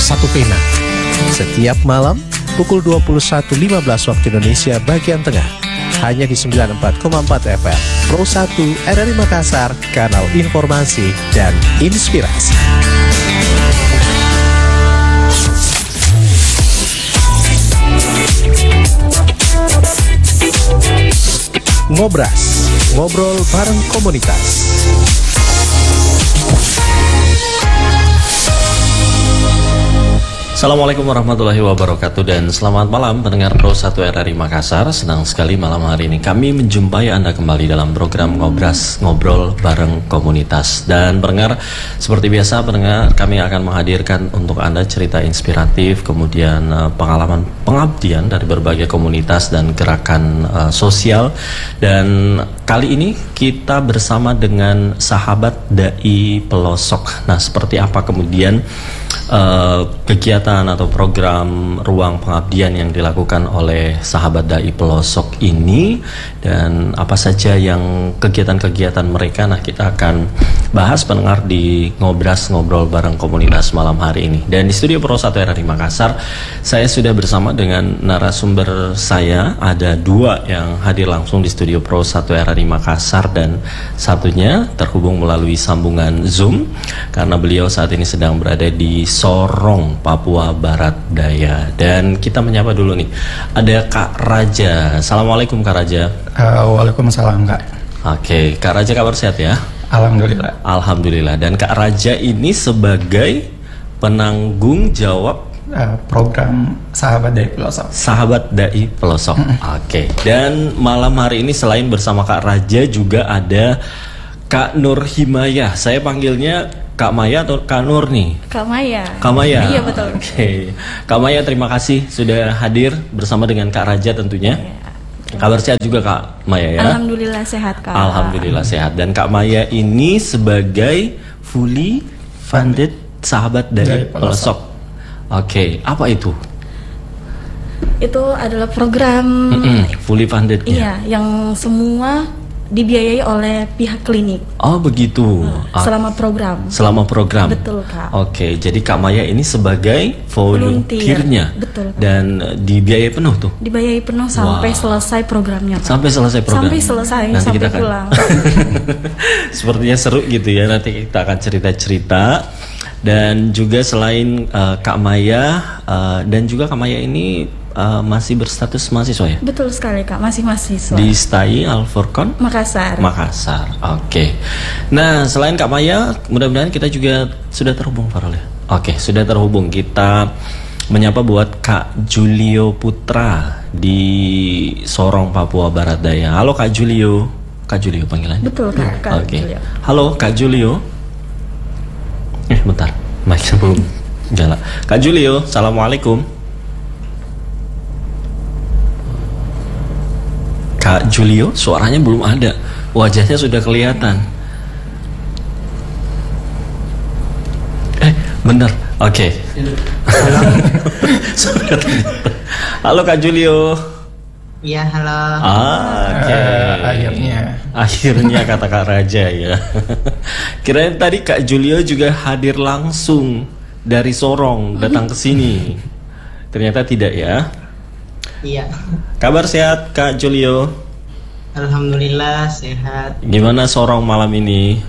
Satu Pena. Setiap malam pukul 21.15 waktu Indonesia bagian tengah. Hanya di 94,4 FM Pro 1 RRI Makassar, kanal informasi dan inspirasi. Ngobras, ngobrol bareng komunitas. Assalamualaikum warahmatullahi wabarakatuh dan selamat malam pendengar Pro 1 RRI Makassar. Senang sekali malam hari ini kami menjumpai Anda kembali dalam program Ngobras, ngobrol bareng komunitas. Dan pendengar, seperti biasa pendengar, kami akan menghadirkan untuk Anda cerita inspiratif, kemudian pengalaman pengabdian dari berbagai komunitas dan gerakan sosial. Dan kali ini kita bersama dengan sahabat Dai Pelosok. Nah, seperti apa kemudian kegiatan atau program ruang pengabdian yang dilakukan oleh sahabat Dai Pelosok ini, dan apa saja yang kegiatan-kegiatan mereka. Nah, kita akan bahas pendengar di Ngobras, ngobrol bareng komunitas malam hari ini. Dan di studio Pro 1 RRI Makassar, saya sudah bersama dengan narasumber saya. Ada dua yang hadir langsung di studio Pro 1 RRI Makassar, dan satunya terhubung melalui sambungan Zoom karena beliau saat ini sedang berada di Sorong, Papua Barat Daya. Dan kita menyapa dulu nih, ada Kak Raja. Assalamualaikum Kak Raja. Waalaikumsalam Kak. Oke, Kak Raja kabar sehat ya? Alhamdulillah. Alhamdulillah. Dan Kak Raja ini sebagai penanggung jawab program Sahabat Dai Pelosok. Sahabat Dai Pelosok. Oke. Dan malam hari ini selain bersama Kak Raja juga ada Kak Nur Himayah. Saya panggilnya Kak Maya atau Kak Nur nih? Kak Maya. Kak Maya. Iya, betul. Oke. Kak Maya, terima kasih sudah hadir bersama dengan Kak Raja tentunya. Iya. Kabar sehat juga Kak Maya ya? Alhamdulillah sehat Kak. Alhamdulillah sehat. Dan Kak Maya ini sebagai fully funded sahabat Dai Pelosok. Oke, apa itu? Itu adalah program fully funded. Iya, yang semua dibiayai oleh pihak klinik. Oh begitu. Selama program. Selama program. Betul Kak. Oke, jadi Kak Maya ini sebagai volunteer-nya. Betul Kak. Dan dibiayai penuh tuh. Dibiayai penuh sampai selesai programnya Kak. Sampai selesai program. Sampai selesai, nanti sampai kita pulang. Sepertinya seru gitu ya. Nanti kita akan cerita-cerita. Dan juga selain Kak Maya dan juga Kak Maya ini masih berstatus mahasiswa ya? Betul sekali Kak, masih mahasiswa. Di STAI Al-Furqon Makassar. Makassar. Oke. Nah, selain Kak Maya, mudah-mudahan kita juga sudah terhubung Farol ya. Oke, sudah terhubung. Kita menyapa buat Kak Julio Putra di Sorong, Papua Barat Daya. Halo Kak Julio. Kak Julio panggilannya? Betul Kak. Oke. Julio. Halo Kak Julio. Bentar, mic-nya belum nyala. Kak Julio, assalamualaikum. Kak Julio, suaranya belum ada, wajahnya sudah kelihatan. Bener, oke. Halo Kak Julio. Iya, halo. Oke. Akhirnya kata Kak Raja ya. Kirain tadi Kak Julio juga hadir langsung dari Sorong datang ke sini. Ternyata tidak ya. Iya. Kabar sehat Kak Julio? Alhamdulillah sehat. Gimana Sorong malam ini?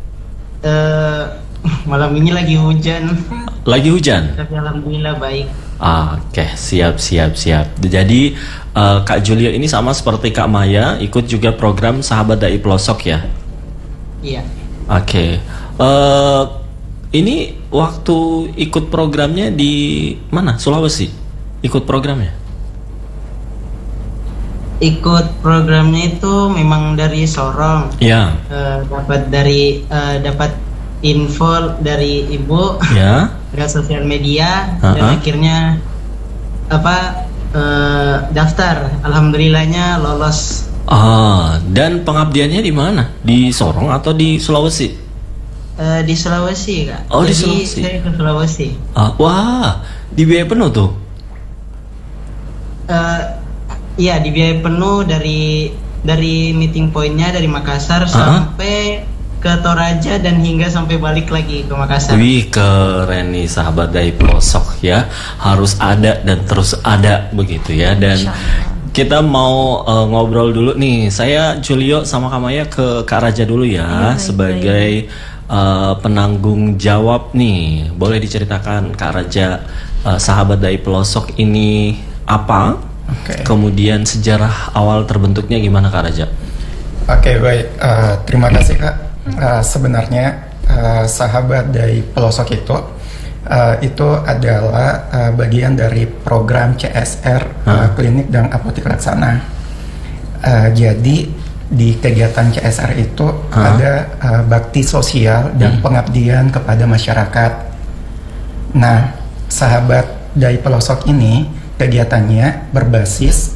Malam ini lagi hujan. Lagi hujan? Tapi alhamdulillah baik. Oke, siap. Jadi Kak Julio ini sama seperti Kak Maya ikut juga program Sahabat Dai Pelosok ya? Iya. Oke. Ini waktu ikut programnya di mana? Sulawesi? Ikut programnya? Ikut programnya itu memang dari Sorong. Ya. Dapat info dari ibu. Ya. Dari sosial media dan akhirnya daftar. Alhamdulillahnya lolos. Dan pengabdiannya di mana? Di Sorong atau di Sulawesi? Di Sulawesi Kak. Oh, jadi, di Sulawesi. Saya ke Sulawesi. Wah, dibiayai penuh tuh? Iya, dibiayai penuh dari meeting pointnya dari Makassar sampai ke Toraja dan hingga sampai balik lagi ke Makassar. Wih, keren nih sahabat dari pelosok ya. Harus ada dan terus ada begitu ya. Dan kita mau ngobrol dulu nih. Saya Julio sama Kamaya ke Kak Raja dulu ya, sebagai penanggung jawab nih. Boleh diceritakan Kak Raja, sahabat dari pelosok ini apa? Kemudian sejarah awal terbentuknya gimana Kak Raja? Oke, baik. Terima kasih Kak. Sebenarnya sahabat dari pelosok itu adalah bagian dari program CSR Klinik dan Apotek Laksana. Jadi di kegiatan CSR itu ada bakti sosial dan pengabdian kepada masyarakat. Nah, sahabat dari pelosok ini kegiatannya berbasis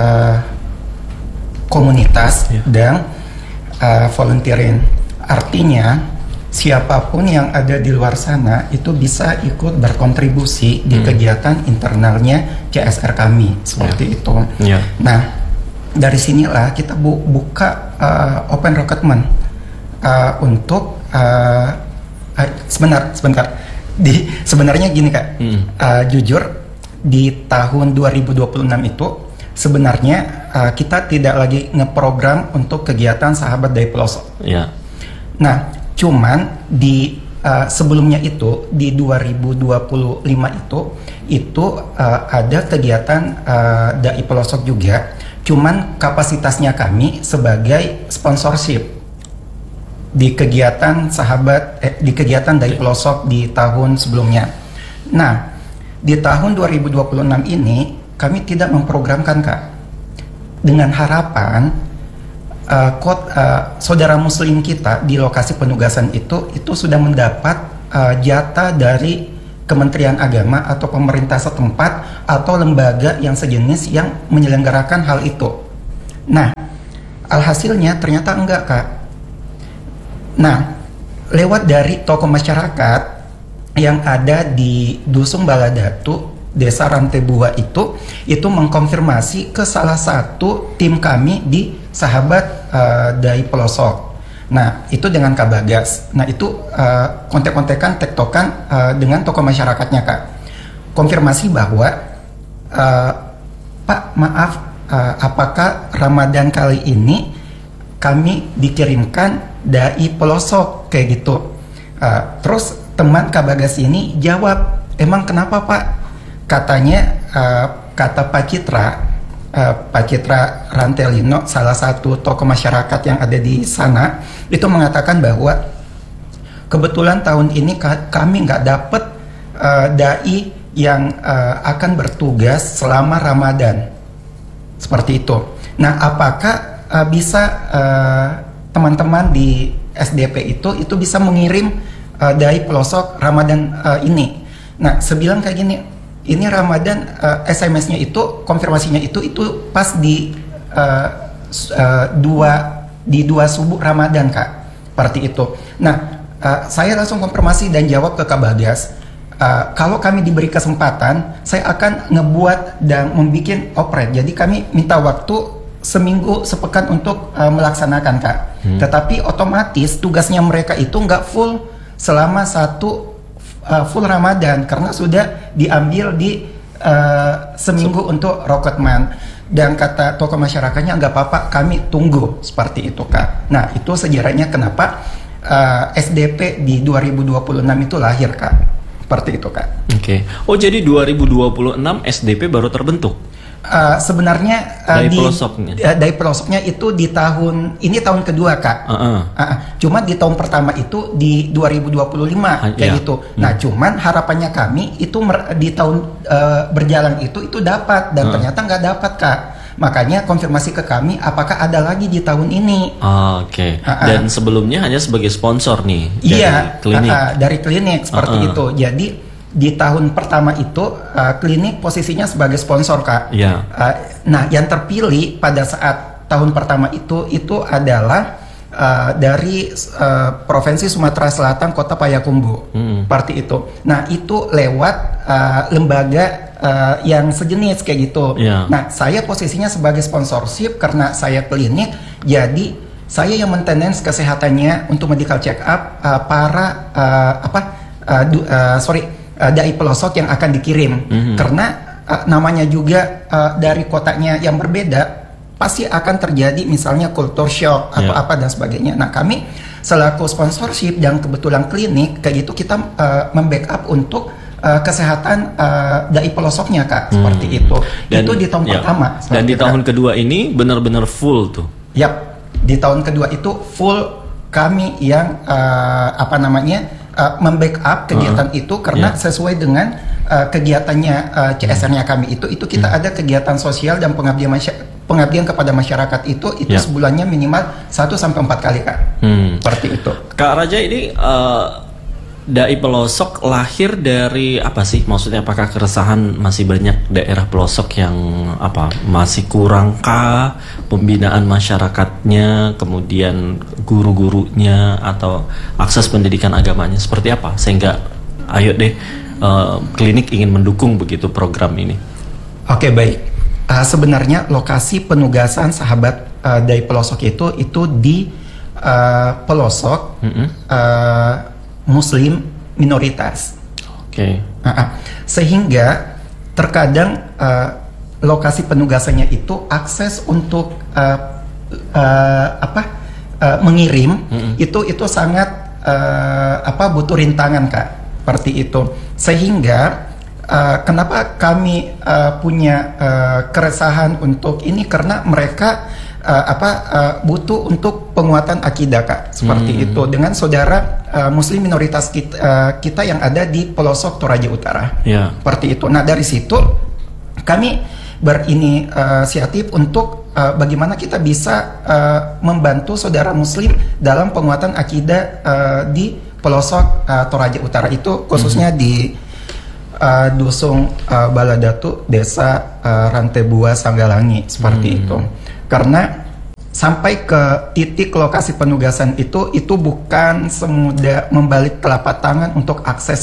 komunitas dan volunteering. Artinya siapapun yang ada di luar sana itu bisa ikut berkontribusi di kegiatan internalnya CSR kami seperti itu. Nah, dari sinilah kita buka open recruitment untuk sebentar. Sebenarnya gini Kak, jujur di tahun 2026 itu sebenarnya kita tidak lagi ngeprogram untuk kegiatan sahabat dari pelosok. Nah, cuman di sebelumnya itu di 2025 itu ada kegiatan dai pelosok juga. Cuman kapasitasnya kami sebagai sponsorship di kegiatan di kegiatan dai pelosok di tahun sebelumnya. Nah, di tahun 2026 ini kami tidak memprogramkan Kak, dengan harapan saudara muslim kita di lokasi penugasan itu sudah mendapat jatah dari Kementerian Agama atau pemerintah setempat atau lembaga yang sejenis yang menyelenggarakan hal itu. Nah, alhasilnya ternyata enggak Kak. Nah, lewat dari tokoh masyarakat yang ada di Dusun Baladatu, Desa Rantebua itu mengkonfirmasi ke salah satu tim kami di sahabat dari pelosok. Nah, itu dengan Kak Bagas. Nah, itu kontek-kontekan, tektokan dengan tokoh masyarakatnya Kak. Konfirmasi bahwa Pak maaf, apakah Ramadan kali ini kami dikirimkan dai pelosok kayak gitu. Terus teman Kak Bagas ini jawab, emang kenapa Pak? Katanya kata Pak Citra Rantelino, salah satu tokoh masyarakat yang ada di sana, itu mengatakan bahwa kebetulan tahun ini kami nggak dapet dai yang akan bertugas selama Ramadan, seperti itu. Nah, apakah bisa teman-teman di SDP itu bisa mengirim dai pelosok Ramadan ini? Nah, sebilang kayak gini, ini Ramadan SMS-nya itu, konfirmasinya itu pas di dua subuh Ramadan Kak, seperti itu. Nah, saya langsung konfirmasi dan jawab ke Kak Bagas, kalau kami diberi kesempatan, saya akan ngebuat dan membuat operet. Jadi kami minta waktu seminggu sepekan untuk melaksanakan Kak. Tetapi otomatis tugasnya mereka itu nggak full selama full Ramadan karena sudah diambil di seminggu untuk rekrutmen. Dan kata tokoh masyarakatnya, nggak apa-apa, kami tunggu, seperti itu Kak. Nah, itu sejarahnya kenapa SDP di 2026 itu lahir Kak, seperti itu Kak. Oke. Oh, jadi 2026 SDP baru terbentuk? Sebenarnya dari pelosoknya itu di tahun kedua Kak. Cuma di tahun pertama itu di 2025 kayak gitu. Nah, cuman harapannya kami itu di tahun berjalan itu dapat, dan ternyata nggak dapat Kak. Makanya konfirmasi ke kami apakah ada lagi di tahun ini. Oke. Dan sebelumnya hanya sebagai sponsor nih dari klinik. Dari klinik seperti itu. Jadi di tahun pertama itu klinik posisinya sebagai sponsor Kak. Nah, yang terpilih pada saat tahun pertama itu adalah dari Provinsi Sumatera Selatan, Kota Payakumbuh, seperti itu. Nah, itu lewat lembaga yang sejenis kayak gitu. Nah, saya posisinya sebagai sponsorship karena saya klinik, jadi saya yang maintenance kesehatannya untuk medical check up para dai pelosok yang akan dikirim. Karena namanya juga dari kotanya yang berbeda, pasti akan terjadi misalnya culture shock atau apa dan sebagainya. Nah, kami selaku sponsorship dan kebetulan klinik kayak gitu, kita membackup untuk kesehatan dai pelosoknya, Kak, seperti itu. Dan, itu di tahun pertama. Dan di tahun kedua ini benar-benar full tuh. Yap, di tahun kedua itu full kami yang membackup kegiatan itu karena sesuai dengan kegiatannya CSR-nya kami itu kita ada kegiatan sosial dan pengabdian kepada masyarakat itu sebulannya minimal 1-4 kali, Kak. Seperti itu. Kak Raja, ini dai pelosok lahir dari apa sih? Maksudnya apakah keresahan masih banyak daerah pelosok yang masih kurangkah pembinaan masyarakatnya, kemudian guru-gurunya atau akses pendidikan agamanya seperti apa? Sehingga ayo deh klinik ingin mendukung begitu program ini. Oke, baik. Sebenarnya lokasi penugasan sahabat dai pelosok itu di pelosok Muslim minoritas. Oke. Sehingga terkadang lokasi penugasannya itu akses untuk mengirim itu sangat butuh rintangan, Kak, seperti itu. Sehingga kenapa kami punya keresahan untuk ini, karena mereka butuh untuk penguatan akidah, Kak, seperti itu, dengan saudara Muslim minoritas kita yang ada di pelosok Toraja Utara, seperti itu. Nah, dari situ kami berinisiatif untuk bagaimana kita bisa membantu saudara Muslim dalam penguatan akidah di pelosok Toraja Utara itu, khususnya di Dusun Baladatu, Desa Rantebua, Sanggalangi, seperti itu. Karena sampai ke titik lokasi penugasan itu bukan semudah membalik telapak tangan untuk akses